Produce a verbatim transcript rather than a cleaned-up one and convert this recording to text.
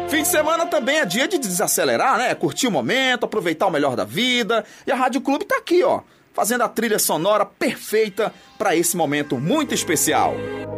Fim de semana também é dia de desacelerar, né? Curtir o momento, aproveitar o melhor da vida. E a Rádio Clube tá aqui, ó, fazendo a trilha sonora perfeita para esse momento muito especial.